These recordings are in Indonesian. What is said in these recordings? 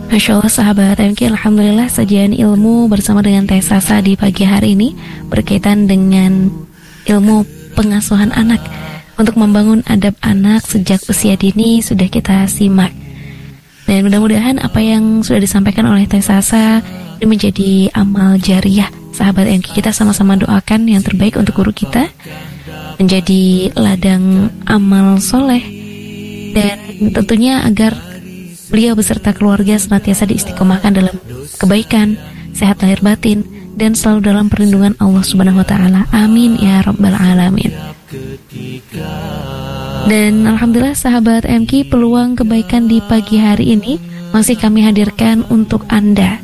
Masya Allah sahabat MK, alhamdulillah sajian ilmu bersama dengan Teh Sasa di pagi hari ini berkaitan dengan ilmu pengasuhan anak. Untuk membangun adab anak sejak usia dini sudah kita simak. Dan mudah-mudahan apa yang sudah disampaikan oleh Teh Sasa ini menjadi amal jariah. Sahabat MK, kita sama-sama doakan yang terbaik untuk guru kita, menjadi ladang amal soleh, dan tentunya agar beliau beserta keluarga senantiasa diistiqomahkan dalam kebaikan, sehat lahir batin, dan selalu dalam perlindungan Allah Subhanahu wa Ta'ala. Amin ya Rabbal Alamin. Dan alhamdulillah sahabat MK, peluang kebaikan di pagi hari ini masih kami hadirkan untuk Anda.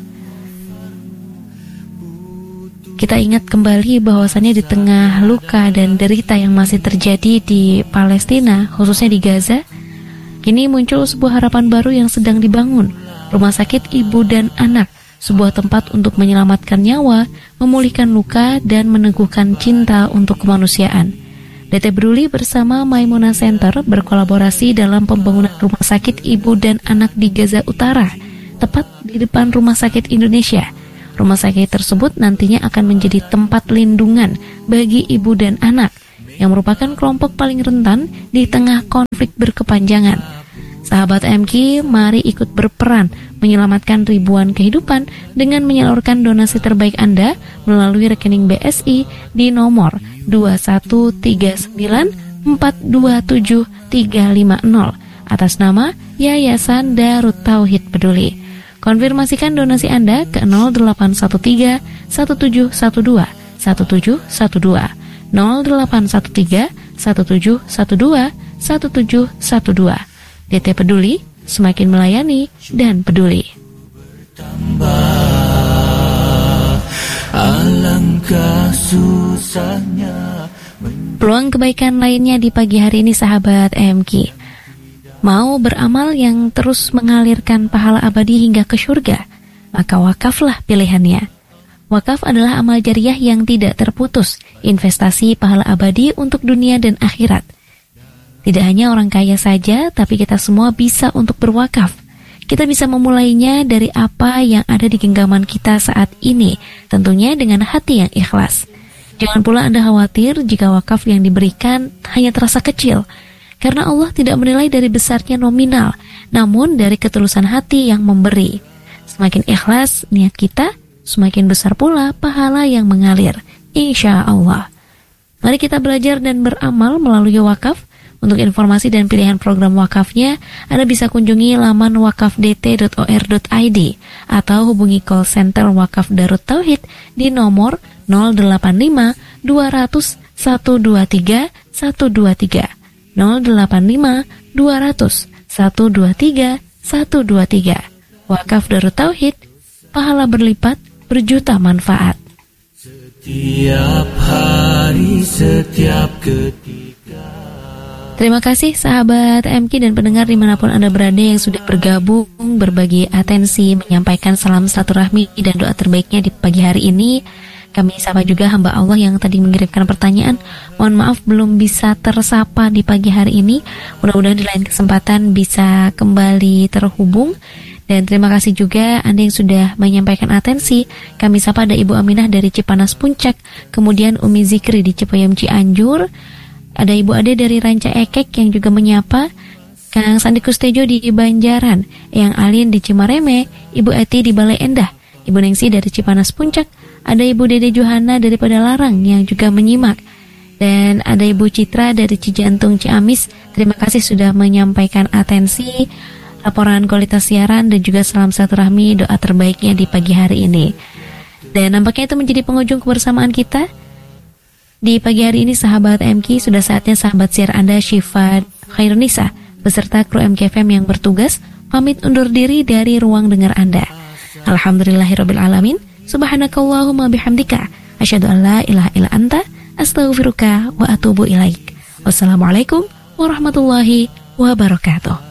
Kita ingat kembali bahwasannya di tengah luka dan derita yang masih terjadi di Palestina, khususnya di Gaza, kini muncul sebuah harapan baru yang sedang dibangun. Rumah sakit ibu dan anak, sebuah tempat untuk menyelamatkan nyawa, memulihkan luka, dan meneguhkan cinta untuk kemanusiaan. DT Peduli bersama Maimuna Center berkolaborasi dalam pembangunan rumah sakit ibu dan anak di Gaza Utara, tepat di depan Rumah Sakit Indonesia. Rumah sakit tersebut nantinya akan menjadi tempat lindungan bagi ibu dan anak yang merupakan kelompok paling rentan di tengah konflik berkepanjangan. Sahabat MK, mari ikut berperan menyelamatkan ribuan kehidupan dengan menyalurkan donasi terbaik Anda melalui rekening BSI di nomor 213942730 atas nama Yayasan Darut Tauhid Peduli. Konfirmasikan donasi Anda ke 0813 1712 1712 0813 1712 1712. DT Peduli, semakin melayani dan peduli. Peluang kebaikan lainnya di pagi hari ini sahabat MK. Mau beramal yang terus mengalirkan pahala abadi hingga ke surga, maka wakaflah pilihannya. Wakaf adalah amal jariah yang tidak terputus, investasi pahala abadi untuk dunia dan akhirat. Tidak hanya orang kaya saja, tapi kita semua bisa untuk berwakaf. Kita bisa memulainya dari apa yang ada di genggaman kita saat ini, tentunya dengan hati yang ikhlas. Jangan pula Anda khawatir jika wakaf yang diberikan hanya terasa kecil, karena Allah tidak menilai dari besarnya nominal, namun dari ketulusan hati yang memberi. Semakin ikhlas niat kita, semakin besar pula pahala yang mengalir, insya Allah. Mari kita belajar dan beramal melalui wakaf. Untuk informasi dan pilihan program wakafnya, Anda bisa kunjungi laman wakafdt.or.id atau hubungi call center Wakaf Darut Tauhid di nomor 085 200 123 123 085 200 123 123. Wakaf Darut Tauhid, pahala berlipat, berjuta manfaat. Setiap hari, setiap ketika. Terima kasih sahabat MK dan pendengar dimanapun Anda berada yang sudah bergabung, berbagi atensi, menyampaikan salam silaturahmi dan doa terbaiknya di pagi hari ini. Kami sapa juga hamba Allah yang tadi mengirimkan pertanyaan. Mohon maaf belum bisa tersapa di pagi hari ini. Mudah-mudahan di lain kesempatan bisa kembali terhubung. Dan terima kasih juga Anda yang sudah menyampaikan atensi. Kami sapa ada Ibu Aminah dari Cipanas Puncak, kemudian Umi Zikri di Cipayam Cianjur. Ada Ibu Ade dari Ranca Ekek yang juga menyapa, Kang Sandi Kustejo di Banjaran, Eyang Alin di Cimareme, Ibu Eti di Balai Endah, Ibu Nengsi dari Cipanas Puncak, ada Ibu Dede Johana dari Padalarang yang juga menyimak, dan ada Ibu Citra dari Cijantung Ciamis. Terima kasih sudah menyampaikan atensi, laporan kualitas siaran, dan juga salam silaturahmi doa terbaiknya di pagi hari ini. Dan nampaknya itu menjadi penghujung kebersamaan kita di pagi hari ini sahabat MK. Sudah saatnya sahabat siar Anda Syifa Khairunisa beserta kru MKFM yang bertugas pamit undur diri dari ruang dengar Anda. Alhamdulillahirabbil alamin. Subhanakallahumma bihamdika asyhadu an la ilaha illa anta astaghfiruka wa atubu ilaik. Wassalamualaikum warahmatullahi wabarakatuh.